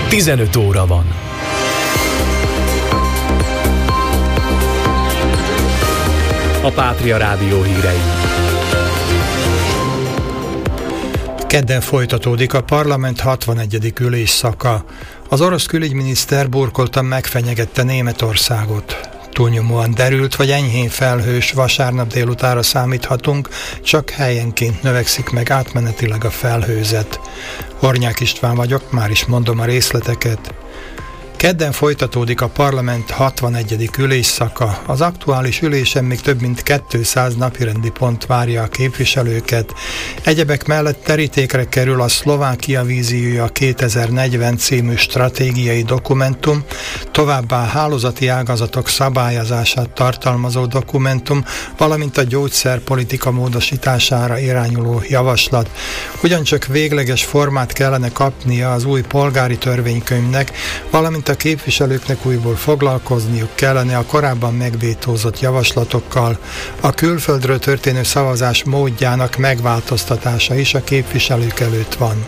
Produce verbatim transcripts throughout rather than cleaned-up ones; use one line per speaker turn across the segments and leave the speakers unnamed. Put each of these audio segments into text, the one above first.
tizenöt óra van. A Pátria Rádió hírei.
Kedden folytatódik a parlament hatvanegyedik ülésszaka. Az orosz külügyminiszter burkoltan megfenyegette Németországot. Túlnyomóan derült vagy enyhén felhős vasárnap délutára számíthatunk, csak helyenként növekszik meg átmenetileg a felhőzet. Hornyák István vagyok, már is mondom a részleteket. Kedden folytatódik a parlament hatvanegyedik ülésszaka. Az aktuális ülésen még több mint kétszáz napirendi pont várja a képviselőket. Egyebek mellett terítékre kerül a Szlovákia víziója kétezer-negyven című stratégiai dokumentum, továbbá a hálózati ágazatok szabályozását tartalmazó dokumentum, valamint a gyógyszerpolitika módosítására irányuló javaslat. Ugyancsak végleges formát kellene kapnia az új polgári törvénykönyvnek, valamint a képviselőknek újból foglalkozniuk kellene a korábban megvétózott javaslatokkal. A külföldről történő szavazás módjának megváltoztatása is a képviselők előtt van.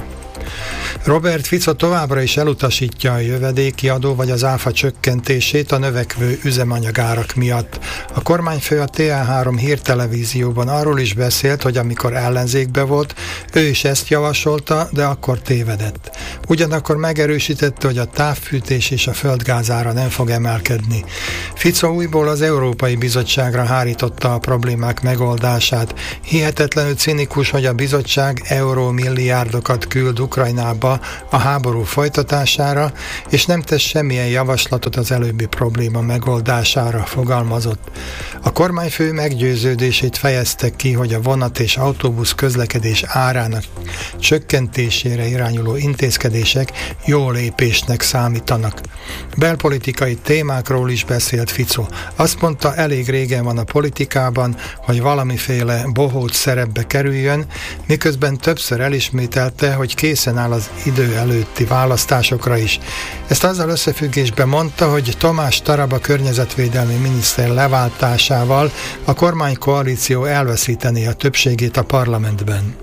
Robert Fico továbbra is elutasítja a jövedéki adó vagy az áfa csökkentését a növekvő üzemanyagárak miatt. A kormányfő a té á három hírtelevízióban arról is beszélt, hogy amikor ellenzékbe volt, ő is ezt javasolta, de akkor tévedett. Ugyanakkor megerősítette, hogy a távfűtés és a földgázára nem fog emelkedni. Fico újból az Európai Bizottságra hárította a problémák megoldását. Hihetetlenül cinikus, hogy a bizottság eurómilliárdokat küld Ukrajnába a háború folytatására, és nem tesz semmilyen javaslatot az előbbi probléma megoldására, fogalmazott. A kormányfő meggyőződését fejezte ki, hogy a vonat és autóbusz közlekedés árának csökkentésére irányuló intézkedések jó lépésnek számítanak. Belpolitikai témákról is beszélt Fico. Azt mondta, elég régen van a politikában, hogy valamiféle bohóc szerepbe kerüljön, miközben többször elismételte, hogy készen áll az idő előtti választásokra is. Ezt azzal összefüggésben mondta, hogy Tamás Taraba környezetvédelmi miniszter leváltásával a kormánykoalíció elveszítené a többségét a parlamentben.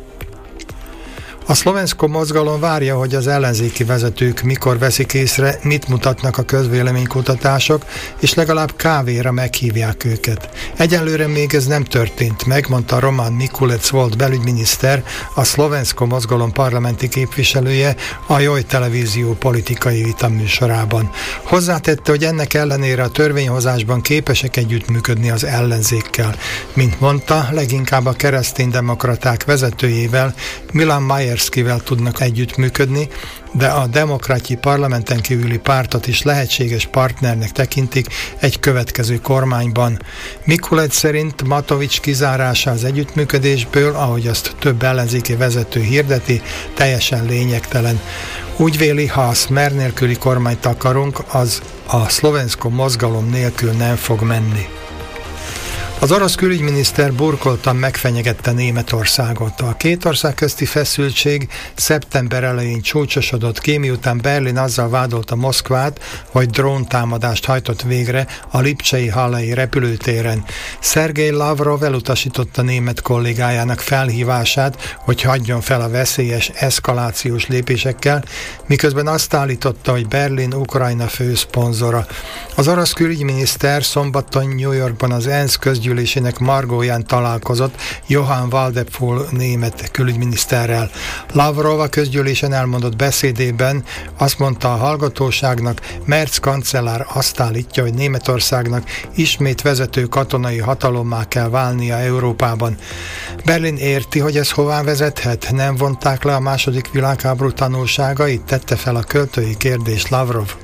A Szlovensko mozgalom várja, hogy az ellenzéki vezetők mikor veszik észre, mit mutatnak a közvéleménykutatások, és legalább kávéra meghívják őket. Egyelőre még ez nem történt meg, mondta Roman Mikulec volt belügyminiszter, a Szlovensko mozgalom parlamenti képviselője a Joj televízió politikai vitaműsorában. Hozzátette, hogy ennek ellenére a törvényhozásban képesek együttműködni az ellenzékkel. Mint mondta, leginkább a kereszténydemokraták vezetőjével, Milan Majerskivel tudnak együttműködni, de a Demokratyi parlamenten kívüli pártot is lehetséges partnernek tekintik egy következő kormányban. Mikulec szerint Matovics kizárása az együttműködésből, ahogy azt több ellenzéki vezető hirdeti, teljesen lényegtelen. Úgy véli, ha a Smer nélküli kormányt akarunk, az a Szlovensko mozgalom nélkül nem fog menni. Az orosz külügyminiszter burkoltan megfenyegette Németországot. A két ország közti feszültség szeptember elején csúcsosodott ki, miután Berlin azzal vádolta Moszkvát, hogy dróntámadást hajtott végre a lipcsei hallei repülőtéren. Szergej Lavrov elutasította német kollégájának felhívását, hogy hagyjon fel a veszélyes eszkalációs lépésekkel, miközben azt állította, hogy Berlin Ukrajna főszponzora. Az orosz külügyminiszter szombaton New Yorkban az ENSZ közgyűlésének margóján találkozott Johann Wadephul német külügyminiszterrel. Lavrov a közgyűlésen elmondott beszédében azt mondta a hallgatóságnak, Merz kancellár azt állítja, hogy Németországnak ismét vezető katonai hatalommá kell válnia Európában. Berlin érti, hogy ez hová vezethet? Nem vonták le a második világháború tanulságait? Tette fel a költői kérdést Lavrov.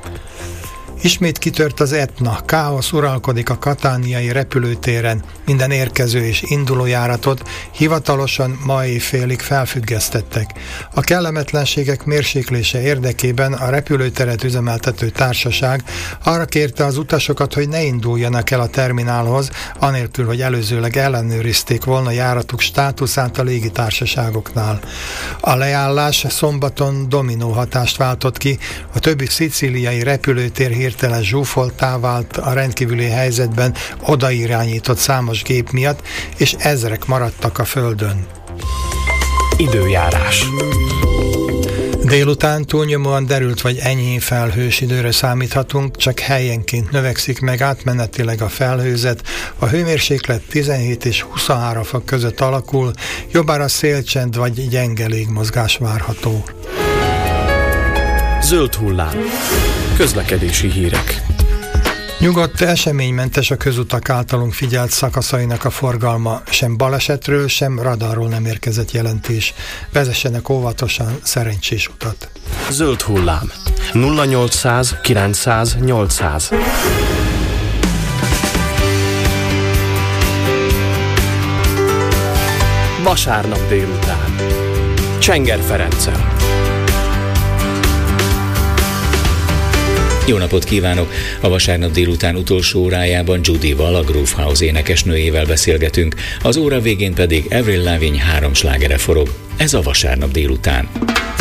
Ismét kitört az Etna, káosz uralkodik a katániai repülőtéren, minden érkező és induló járatot hivatalosan ma éjfélig felfüggesztettek. A kellemetlenségek mérséklése érdekében a repülőteret üzemeltető társaság arra kérte az utasokat, hogy ne induljanak el a terminálhoz, anélkül, hogy előzőleg ellenőrizték volna járatuk státuszát a légitársaságoknál. A leállás szombaton dominó hatást váltott ki, a többi szicíliai repülőtér hirtelen zsúfolttá vált a rendkívüli helyzetben odairányított számos gép miatt, és ezrek maradtak a földön.
Időjárás.
Délután túlnyomóan derült vagy enyhén felhős időre számíthatunk, csak helyenként növekszik meg átmenetileg a felhőzet, a hőmérséklet tizenhét és huszonhárom fok között alakul, jobbára szélcsend vagy gyenge légmozgás várható.
Zöld hullám. Közlekedési hírek.
Nyugodt, eseménymentes a közutak általunk figyelt szakaszainak a forgalma, sem balesetről, sem radarról nem érkezett jelentés. Vezessenek óvatosan, szerencsés utat.
Zöld hullám. nulla nyolcszáz kilencszáz nyolcszáz. Vasárnap délután. Csenger Ferenccel.
Jó napot kívánok! A vasárnap délután utolsó órájában Judy-val, a Groove House énekesnőjével beszélgetünk, az óra végén pedig Avril Lavigne három slágere forog. Ez a vasárnap délután.